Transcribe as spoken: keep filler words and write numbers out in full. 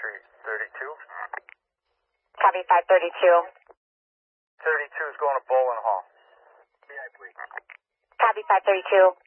Street. thirty-two? Copy five thirty-two. thirty-two is going to Bowling Hall. Copy five thirty-two.